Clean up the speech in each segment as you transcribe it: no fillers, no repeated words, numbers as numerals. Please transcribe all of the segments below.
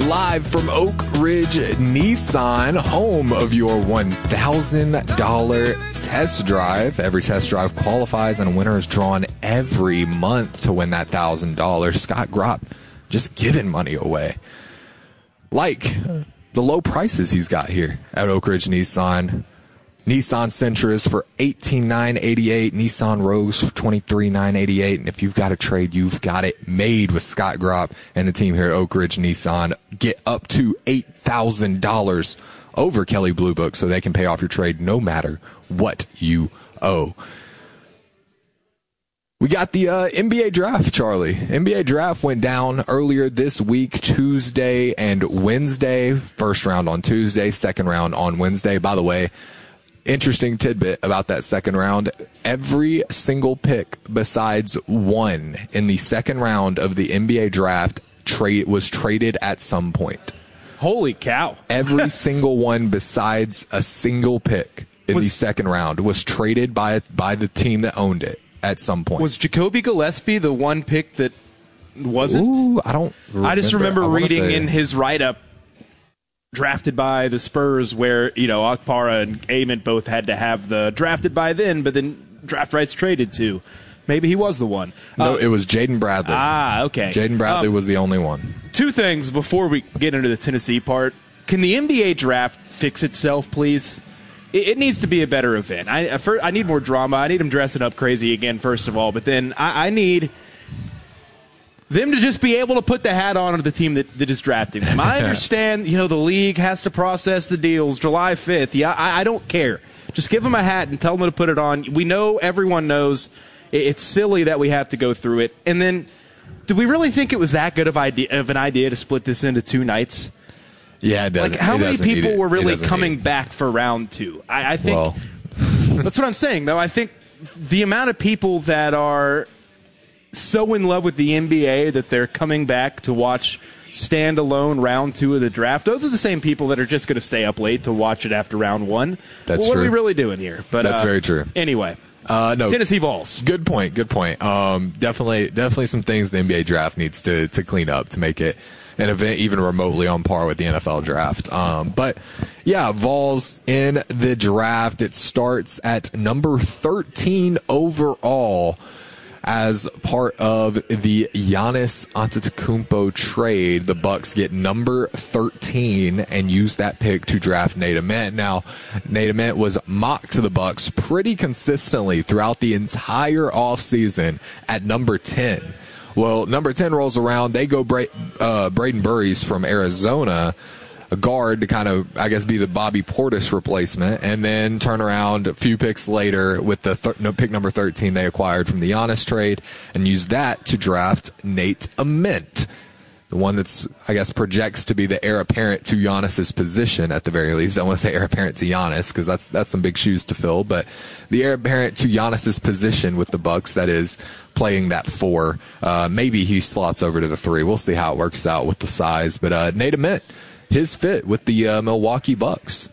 live from Oak Ridge Nissan, home of your $1,000 test drive. Every test drive qualifies, and a winner is drawn every month to win that $1,000. Scott Gropp just giving money away. Like the low prices he's got here at Oak Ridge Nissan. Nissan Sentras for $18,988, Nissan Rogues for $23,988, and if you've got a trade, you've got it made with Scott Gropp and the team here at Oak Ridge Nissan. Get up to $8,000 over Kelley Blue Book so they can pay off your trade no matter what you owe. We got the NBA draft, Charlie. NBA draft went down earlier this week, Tuesday and Wednesday. First round on Tuesday, second round on Wednesday. By the way, interesting tidbit about that second round. Every single pick besides one in the second round of the NBA draft was traded at some point. Holy cow. Every single one besides a single pick in the second round was traded by the team that owned it at some point. Was Jacoby Gillespie the one pick that wasn't? Ooh, I just remember reading in his write-up, drafted by the Spurs, where, Okpara and Ament both had to have the drafted by then, but then draft rights traded to. Maybe he was the one. No, it was Jaden Bradley. Okay. Jaden Bradley was the only one. Two things before we get into the Tennessee part. Can the NBA draft fix itself, please? It needs to be a better event. I need more drama. I need them dressing up crazy again, first of all, but then I need them to just be able to put the hat on of the team that is drafting them. I understand, the league has to process the deals July 5th. Yeah, I don't care. Just give them a hat and tell them to put it on. We know, everyone knows, it's silly that we have to go through it. And then, do we really think it was that good of an idea to split this into two nights? Yeah, it doesn't. Like, how many people were really coming back for round two? I think that's what I'm saying, though. I think the amount of people that are so in love with the NBA that they're coming back to watch standalone round two of the draft. Those are the same people that are just going to stay up late to watch it after round one. That's what true. are we really doing here? But that's very true. Anyway, no, Tennessee Vols. Good point. Definitely some things the NBA draft needs to clean up to make it an event even remotely on par with the NFL draft. But yeah, Vols in the draft. It starts at number 13 overall. As part of the Giannis Antetokounmpo trade, the Bucks get number 13 and use that pick to draft Nate Ament. Now, Nate Ament was mocked to the Bucks pretty consistently throughout the entire offseason at number 10. Well, number 10 rolls around. They go Braden Burries from Arizona, a guard to kind of, be the Bobby Portis replacement, and then turn around a few picks later with the pick number 13 they acquired from the Giannis trade and use that to draft Nate Ament, the one that's, projects to be the heir apparent to Giannis's position at the very least. I don't want to say heir apparent to Giannis because that's some big shoes to fill, but the heir apparent to Giannis's position with the Bucks, that is playing that 4. Maybe he slots over to the 3. We'll see how it works out with the size, but Nate Ament, his fit with the Milwaukee Bucks.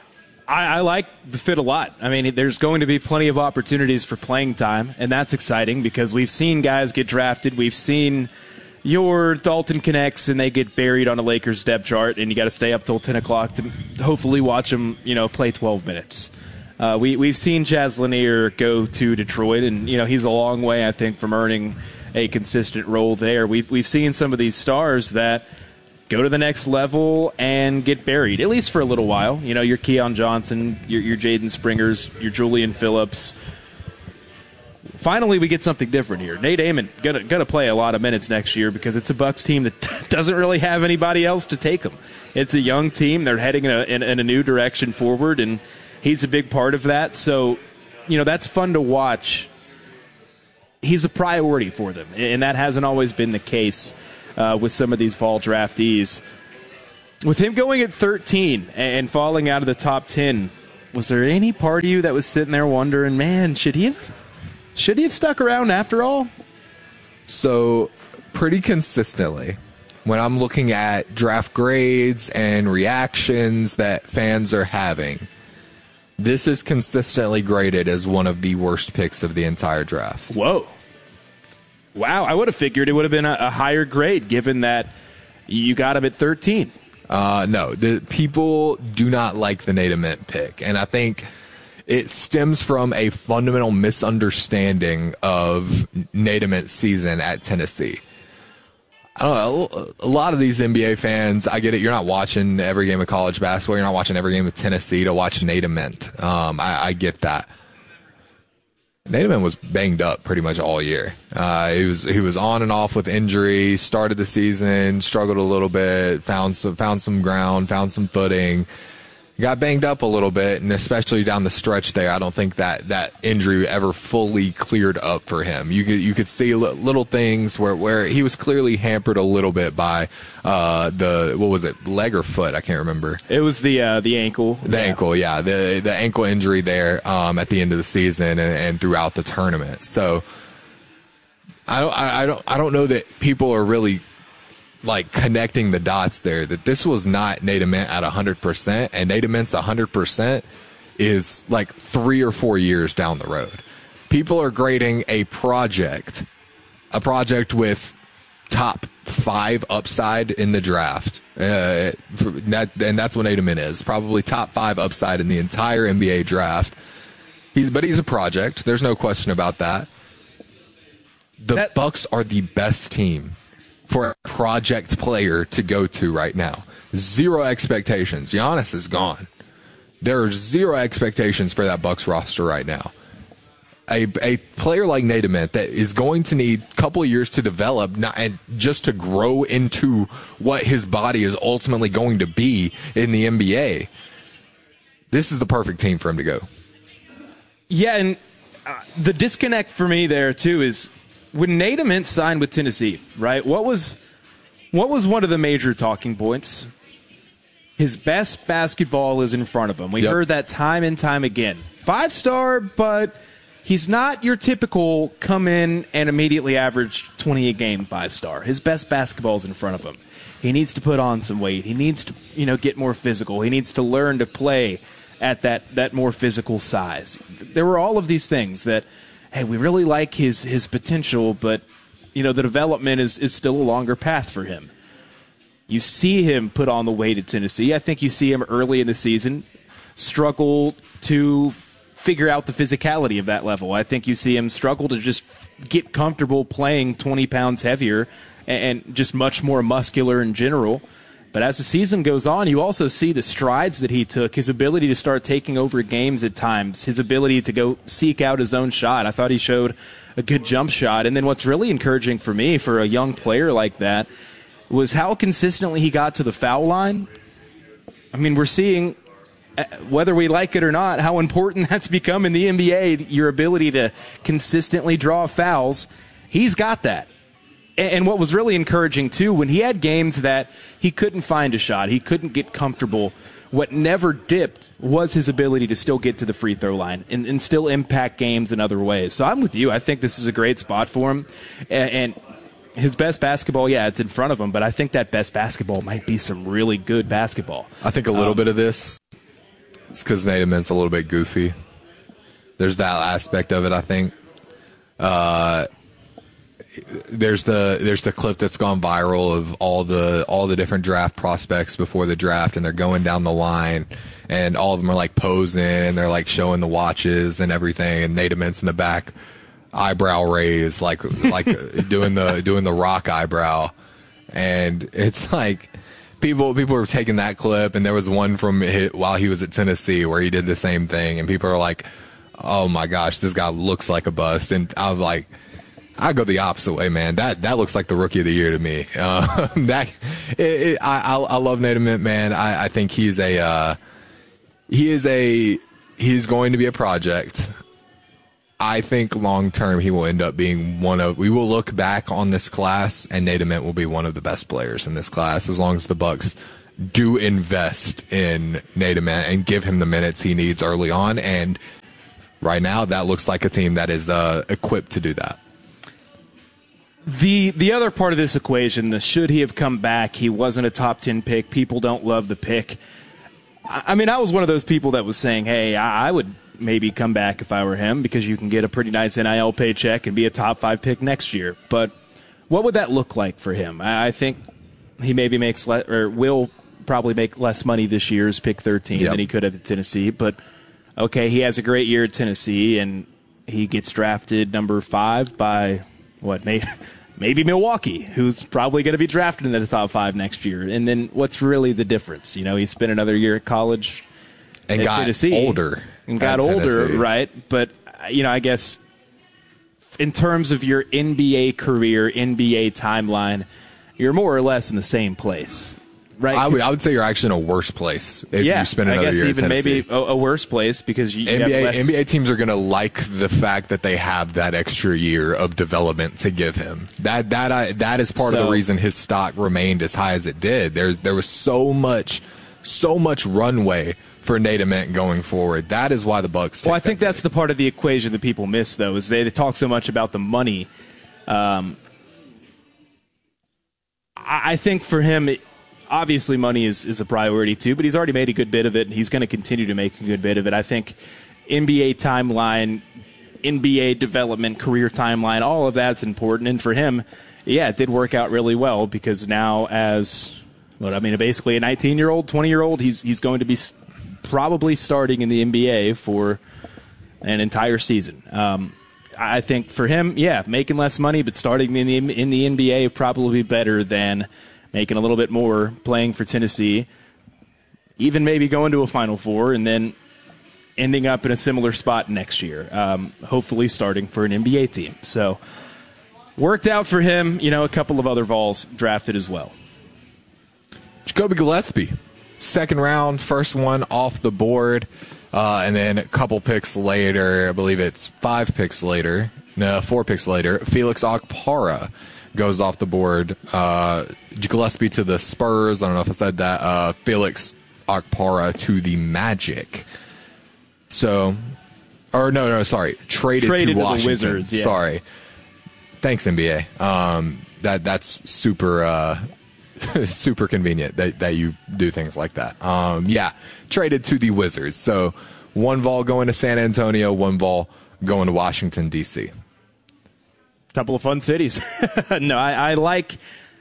I like the fit a lot. There's going to be plenty of opportunities for playing time, and that's exciting because we've seen guys get drafted. We've seen your Dalton Connects, and they get buried on a Lakers depth chart, and you got to stay up till 10 o'clock to hopefully watch them, play 12 minutes. We've seen Jazz Lanier go to Detroit, and he's a long way, I think, from earning a consistent role there. We've seen some of these stars that go to the next level and get buried, at least for a little while. Your Keon Johnson, your Jaden Springers, your Julian Phillips. Finally, we get something different here. Nate Ament gonna play a lot of minutes next year because it's a Bucks team that doesn't really have anybody else to take them. It's a young team. They're heading in a new direction forward, and he's a big part of that. So, that's fun to watch. He's a priority for them, and that hasn't always been the case with some of these fall draftees. With him going at 13 and falling out of the top 10, was there any part of you that was sitting there wondering, man, should he have stuck around after all? So, pretty consistently, when I'm looking at draft grades and reactions that fans are having, this is consistently graded as one of the worst picks of the entire draft. Whoa. Wow, I would have figured it would have been a higher grade given that You got him at 13. No, the people do not like the Nate Ament pick, and I think it stems from a fundamental misunderstanding of Nate Ament's season at Tennessee. I don't know, a lot of these NBA fans, I get it, you're not watching every game of college basketball, you're not watching every game of Tennessee to watch Nate Ament. I get that. Nate Ament was banged up pretty much all year. He was on and off with injury, started the season, struggled a little bit, found some ground, found some footing, got banged up a little bit, and especially down the stretch there, I don't think that injury ever fully cleared up for him. You could see little things where he was clearly hampered a little bit by what was it, leg or foot? I can't remember. It was the ankle. The ankle, yeah, the ankle injury there at the end of the season and throughout the tournament. So I don't know that people are really like connecting the dots there, that this was not Nate Ament at 100%, and Nate Ament's 100% is like 3 or 4 years down the road. People are grading a project with top 5 upside in the draft. And that's what Nate Ament is. Probably top 5 upside in the entire NBA draft. He's a project. There's no question about that. The Bucks are the best team for a project player to go to right now. Zero expectations. Giannis is gone. There are zero expectations for that Bucks roster right now. A player like Nate Ament that is going to need a couple of years to develop and just to grow into what his body is ultimately going to be in the NBA. This is the perfect team for him to go. Yeah, and the disconnect for me there, too, is when Nate Ament signed with Tennessee, right, what was one of the major talking points? His best basketball is in front of him. We heard that time and time again. 5-star, but he's not your typical come in and immediately average 20 a game 5-star. His best basketball is in front of him. He needs to put on some weight. He needs to, get more physical. He needs to learn to play at that more physical size. There were all of these things that, hey, we really like his potential, but the development is still a longer path for him. You see him put on the weight at Tennessee. I think you see him early in the season struggle to figure out the physicality of that level. I think you see him struggle to just get comfortable playing 20 pounds heavier and just much more muscular in general. But as the season goes on, you also see the strides that he took, his ability to start taking over games at times, his ability to go seek out his own shot. I thought he showed a good jump shot. And then what's really encouraging for me for a young player like that was how consistently he got to the foul line. I mean, we're seeing, whether we like it or not, how important that's become in the NBA, your ability to consistently draw fouls. He's got that. And what was really encouraging, too, when he had games that he couldn't find a shot, he couldn't get comfortable, what never dipped was his ability to still get to the free throw line and still impact games in other ways. So I'm with you. I think this is a great spot for him. And his best basketball, it's in front of him, but I think that best basketball might be some really good basketball. I think a little bit of this is because Nate Ament's a little bit goofy. There's that aspect of it, I think. There's the clip that's gone viral of all the different draft prospects before the draft, and they're going down the line, and all of them are like posing, and they're like showing the watches and everything, and Nate Ament's in the back, eyebrow raise, like doing the rock eyebrow, and it's like people were taking that clip, and there was one from while he was at Tennessee where he did the same thing, and people are like, oh my gosh, this guy looks like a bust, and I'm like, I go the opposite way, man. That looks like the rookie of the year to me. I love Nate Ament, man. I think he's going to be a project. I think long term he will end up being we will look back on this class and Nate Ament will be one of the best players in this class as long as the Bucks do invest in Nate Ament and give him the minutes he needs early on. And right now that looks like a team that is equipped to do that. The other part of this equation, the should he have come back, he wasn't a top 10 pick, people don't love the pick. I mean, I was one of those people that was saying, hey, I would maybe come back if I were him because you can get a pretty nice NIL paycheck and be a top 5 pick next year. But what would that look like for him? I think he maybe makes or will probably make less money this year as pick 13 than he could have at Tennessee. But, okay, he has a great year at Tennessee, and he gets drafted number 5 by, maybe Milwaukee, who's probably going to be drafted in the top 5 next year. And then what's really the difference? He spent another year at college and at got Tennessee. older. And got older, right? But, I guess in terms of your NBA career, NBA timeline, you're more or less in the same place. Right, I would say you're actually in a worse place if you spend another year in Tennessee. Maybe a worse place because you have less. NBA teams are going to like the fact that they have that extra year of development to give him. That is part of the reason his stock remained as high as it did. There was so much runway for Nate Ament going forward. That is why the Bucks. Well, I think that's the part of the equation that people miss, though, is they talk so much about the money. I think for him, obviously money is a priority too, but he's already made a good bit of it, and he's going to continue to make a good bit of it. I think NBA timeline, NBA development, career timeline, all of that's important. And for him, it did work out really well because now basically a 19-year-old, 20-year-old, he's going to be probably starting in the NBA for an entire season. I think for him, making less money, but starting in the NBA probably probably better than making a little bit more playing for Tennessee, even maybe going to a Final Four and then ending up in a similar spot next year, hopefully starting for an NBA team. So worked out for him. A couple of other Vols drafted as well. Jacoby Gillespie, second round, first one off the board. And then a couple picks later, I believe it's 4 picks later, Felix Okpara goes off the board. Gillespie to the Spurs. I don't know if I said that. Felix Okpara to the Magic. So, sorry. Traded to Washington. The Wizards, yeah. Sorry. Thanks, NBA. That's super super convenient that you do things like that. Traded to the Wizards. So, one Vol going to San Antonio, one Vol going to Washington, D.C. Couple of fun cities. No, I like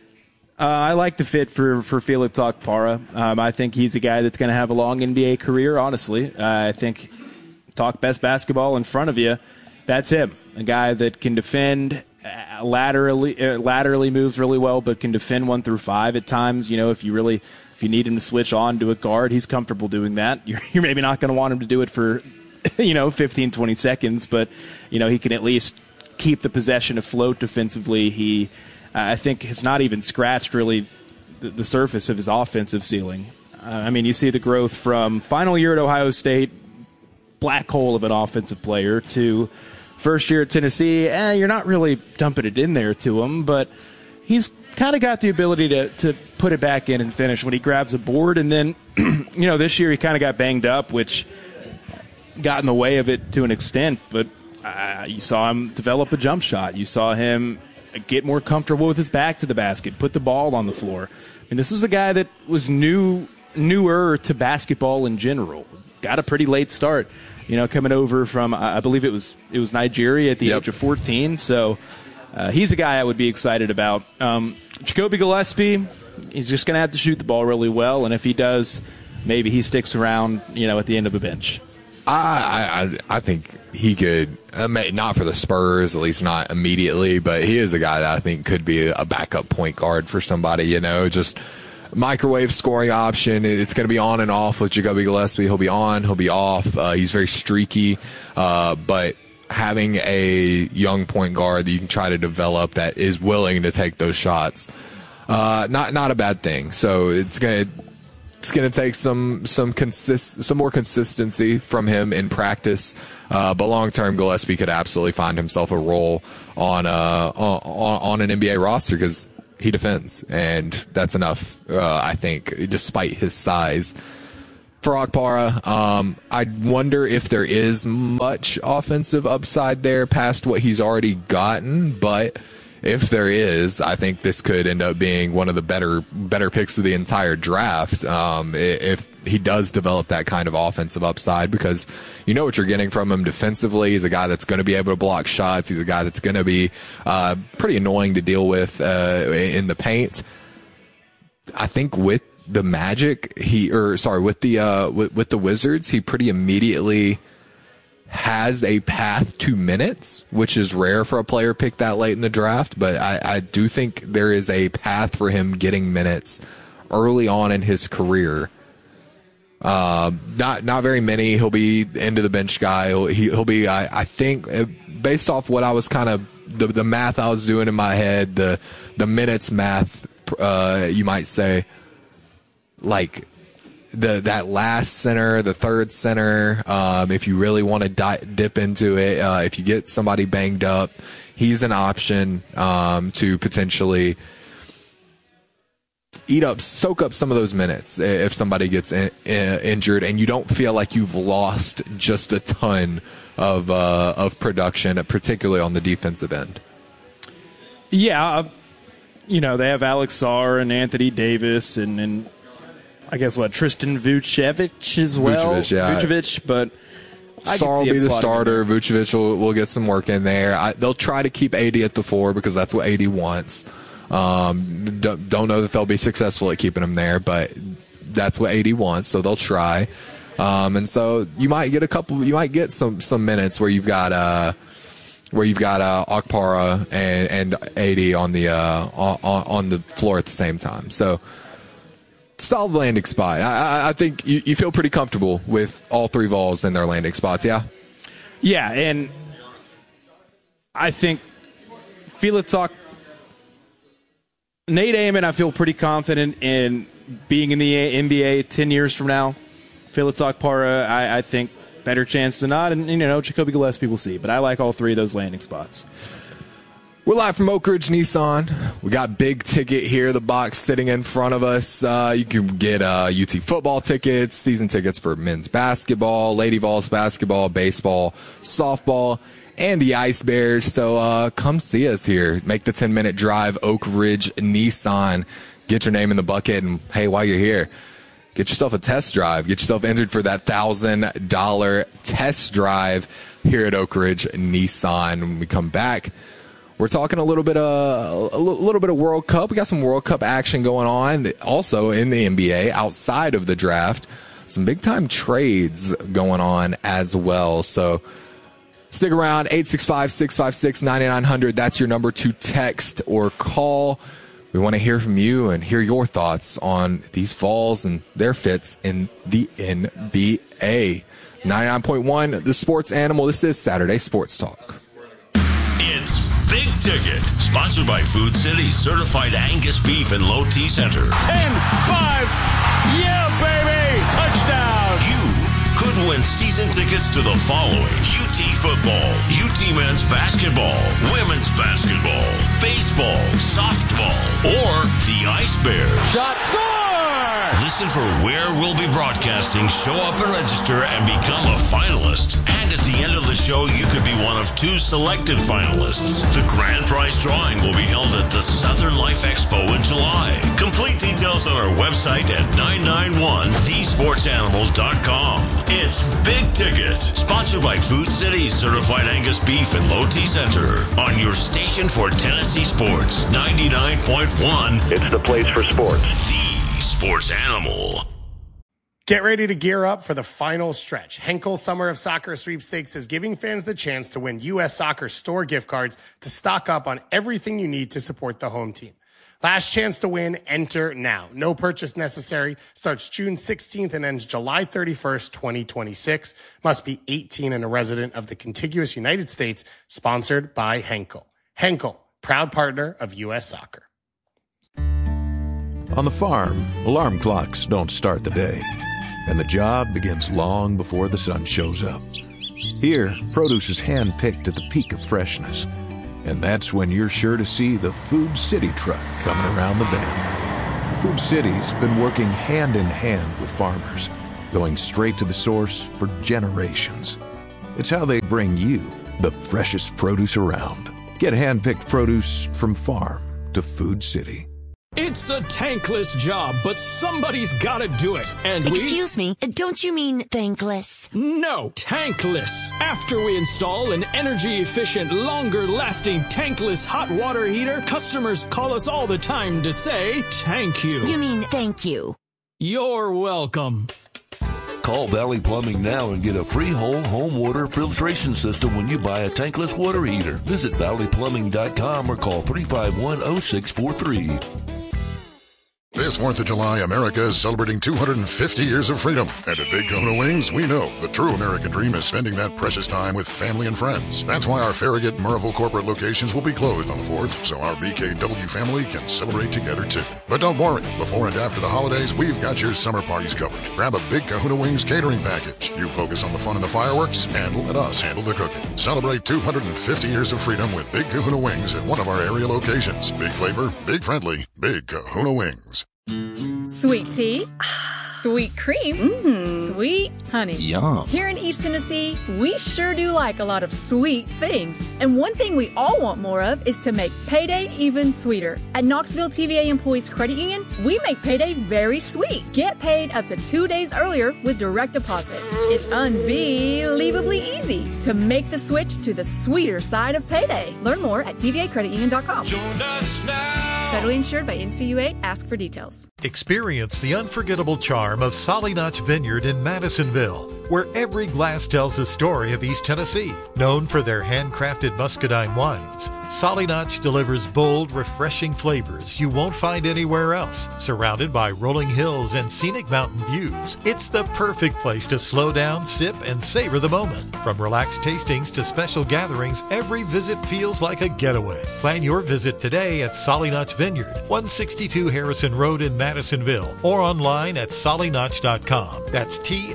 the fit for Felix Okpara. I think he's a guy that's going to have a long NBA career, honestly. I think talk best basketball in front of you, that's him. A guy that can defend laterally moves really well, but can defend 1 through 5 at times. If you need him to switch on to a guard, he's comfortable doing that. You're maybe not going to want him to do it for 15, 20 seconds, but he can at least keep the possession afloat defensively. He, I think, has not even scratched really the surface of his offensive ceiling. You see the growth from final year at Ohio State, black hole of an offensive player, to first year at Tennessee. You're not really dumping it in there to him, but he's kind of got the ability to put it back in and finish when he grabs a board. And then, this year he kind of got banged up, which got in the way of it to an extent, but you saw him develop a jump shot. You saw him get more comfortable with his back to the basket, put the ball on the floor. This was a guy that was newer to basketball in general. Got a pretty late start, coming over from, I believe it was Nigeria at the age of 14. So he's a guy I would be excited about. Jacoby Gillespie, he's just going to have to shoot the ball really well, and if he does, maybe he sticks around, at the end of a bench. I think he could, not for the Spurs, at least not immediately, but he is a guy that I think could be a backup point guard for somebody, just microwave scoring option. It's going to be on and off with Jacoby Gillespie. He'll be on, he'll be off. He's very streaky, but having a young point guard that you can try to develop that is willing to take those shots, not a bad thing. So it's going to take some more consistency from him in practice, but long term, Gillespie could absolutely find himself a role on an NBA roster because he defends, and that's enough. I think, despite his size. For Okpara, I wonder if there is much offensive upside there past what he's already gotten, but if there is, I think this could end up being one of the better picks of the entire draft. If he does develop that kind of offensive upside, because you know what you're getting from him defensively. He's a guy that's going to be able to block shots. He's a guy that's going to be pretty annoying to deal with in the paint. I think with the Magic, with the Wizards, he pretty immediately has a path to minutes, which is rare for a player picked that late in the draft. But I do think there is a path for him getting minutes early on in his career. Not very many. He'll be into the bench guy. He'll be, I think, based off what I was kind of the math I was doing in my head, the minutes math, you might say, like that last center, the third center. If you really want to dip into it, if you get somebody banged up, he's an option to potentially soak up some of those minutes if somebody gets injured and you don't feel like you've lost just a ton of production, particularly on the defensive end. Yeah, they have Alex Sarr and Anthony Davis and I guess Tristan Vucevic as well. Vucevic, but Sarr will be the starter. Vucevic will get some work in there. They'll try to keep AD at the 4 because that's what AD wants. Don't know that they'll be successful at keeping him there, but that's what AD wants, so they'll try. And so you might get some minutes where you've got Okpara and AD on the floor at the same time. So solid landing spot. I think you feel pretty comfortable with all three Vols in their landing spots, yeah? Yeah, and I think Nate Amon, I feel pretty confident in being in the NBA 10 years from now. Felix Okpara, I think better chance than not, and Jacoby Gillespie we'll see. But I like all three of those landing spots. We're live from Oak Ridge Nissan. We got big ticket here, the box sitting in front of us. You can get UT football tickets, season tickets for men's basketball, Lady Vols basketball, baseball, softball, and the Ice Bears. So come see us here. Make the 10-minute drive, Oak Ridge Nissan. Get your name in the bucket, and hey, while you're here, get yourself a test drive. Get yourself entered for that $1,000 test drive here at Oak Ridge Nissan. When we come back, we're talking a little bit of World Cup. We got some World Cup action going on. Also in the NBA, outside of the draft, some big-time trades going on as well. So stick around, 865-656-9900. That's your number to text or call. We want to hear from you and hear your thoughts on these Vols and their fits in the NBA. 99.1, The Sports Animal. This is Saturday Sports Talk. It's Big Ticket, sponsored by Food City, certified Angus beef and low T center. 10-5, yeah, baby, touchdown. You could win season tickets to the following: UT football, UT men's basketball, women's basketball, baseball, softball, or the Ice Bears. Shot, score! Listen for where we'll be broadcasting, show up and register, and become a finalist. And at the end of the show, you could be one of 2 selected finalists. The grand prize drawing will be held at the Southern Life Expo in July. Complete details on our website at 991thesportsanimals.com. It's Big Ticket, sponsored by Food City, certified Angus beef and low T center. On your station for Tennessee sports, 99.1. It's the place for sports. The Sports Animal. Get ready to gear up for the final stretch. Henkel Summer of Soccer Sweepstakes is giving fans the chance to win U.S. Soccer store gift cards to stock up on everything you need to support the home team. Last chance to win, enter now. No purchase necessary. Starts June 16th and ends July 31st, 2026. Must be 18 and a resident of the contiguous United States. Sponsored by Henkel. Henkel, proud partner of U.S. Soccer. On the farm, alarm clocks don't start the day, and the job begins long before the sun shows up. Here, produce is hand-picked at the peak of freshness, and that's when you're sure to see the Food City truck coming around the bend. Food City's been working hand-in-hand with farmers, going straight to the source for generations. It's how they bring you the freshest produce around. Get hand-picked produce from farm to Food City. It's a tankless job, but somebody's gotta do it. And Excuse me, don't you mean thankless? No, tankless. After we install an energy-efficient, longer-lasting tankless hot water heater, customers call us all the time to say, thank you. You mean thank you. You're welcome. Call Valley Plumbing now and get a free whole home water filtration system when you buy a tankless water heater. Visit valleyplumbing.com or call 351-0643. This 4th of July, America is celebrating 250 years of freedom. And at Big Kahuna Wings, we know the true American dream is spending that precious time with family and friends. That's why our Farragut and Murrayville corporate locations will be closed on the 4th, so our BKW family can celebrate together too. But don't worry, before and after the holidays, we've got your summer parties covered. Grab a Big Kahuna Wings catering package. You focus on the fun and the fireworks, and let us handle the cooking. Celebrate 250 years of freedom with Big Kahuna Wings at one of our area locations. Big flavor, big friendly, Big Kahuna Wings. Sweet tea, sweet cream, sweet honey. Yum. Here in East Tennessee, we sure do like a lot of sweet things. And one thing we all want more of is to make payday even sweeter. At Knoxville TVA Employees Credit Union, we make payday very sweet. Get paid up to 2 days earlier with direct deposit. It's unbelievably easy to make the switch to the sweeter side of payday. Learn more at tvacreditunion.com. Join us now. Federally insured by NCUA. Ask for details. Experience the unforgettable charm of Solly Notch Vineyard in Madisonville, where every glass tells a story of East Tennessee. Known for their handcrafted muscadine wines, Solly Notch delivers bold, refreshing flavors you won't find anywhere else. Surrounded by rolling hills and scenic mountain views, it's the perfect place to slow down, sip, and savor the moment. From relaxed tastings to special gatherings, every visit feels like a getaway. Plan your visit today at Solly Notch Vineyard, 162 Harrison Road in Madisonville, or online at sollynotch.com. That's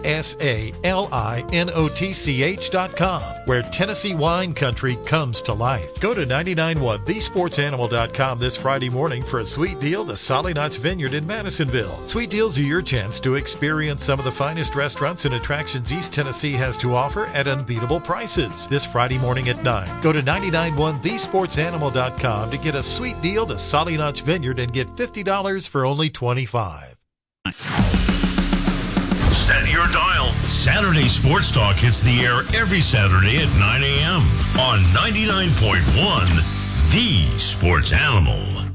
TSALINOTCH.com, where Tennessee wine country comes to life. Go to 991thesportsanimal.com this Friday morning for a sweet deal to Solly Notch Vineyard in Madisonville. Sweet deals are your chance to experience some of the finest restaurants and attractions East Tennessee has to offer at unbeatable prices. This Friday morning at 9. Go to 991thesportsanimal.com to get a sweet deal to Solly Notch Vineyard and get $50 for only $25. Set your dial. Saturday Sports Talk hits the air every Saturday at 9 a.m. on 99.1 The Sports Animal.